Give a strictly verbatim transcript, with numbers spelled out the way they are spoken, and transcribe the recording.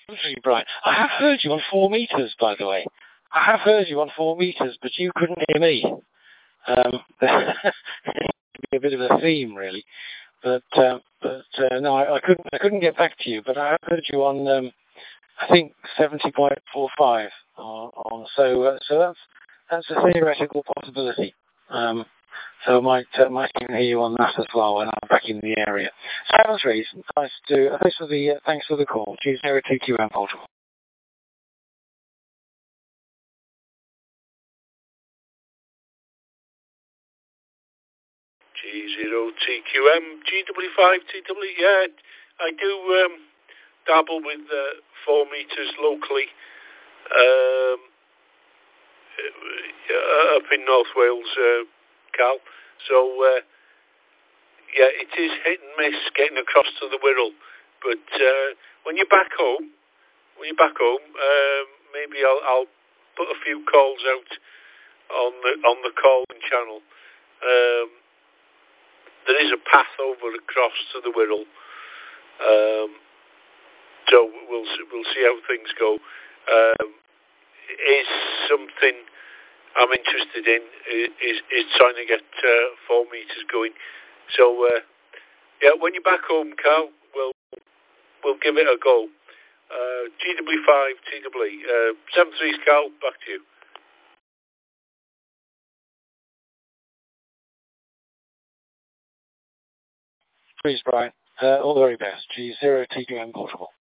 Very bright. I have heard you on four meters, by the way. I have heard you on four meters, but you couldn't hear me. Um, be a bit of a theme, really. But uh, but uh, no, I, I couldn't I couldn't get back to you. But I have heard you on um, I think seventy point four five on, on so uh, so that's that's a theoretical possibility. Um, so I might uh, might even hear you on that as well when I'm back in the area. Sounds reason. Nice to thanks for the uh, thanks for the call. G zero T Q M Baltimore. G zero T Q M G W five T W. Yeah, I do um, dabble with uh, four meters locally. Um, uh, up in North Wales, uh, Cal. So. Uh, Yeah, it is hit and miss getting across to the Wirral, but uh, when you're back home, when you're back home, um, maybe I'll, I'll put a few calls out on the on the calling channel. Um, there is a path over across to the Wirral, um, so we'll we'll see how things go. Um, is something I'm interested in is is trying to get uh, four meters going. So. Uh, Yeah, when you're back home, Carl, we'll we'll give it a go. Uh, G W five T W E. Uh, seven threes, Carl, back to you. Please, Brian. Uh, all the very best. G zero T Q M Portable.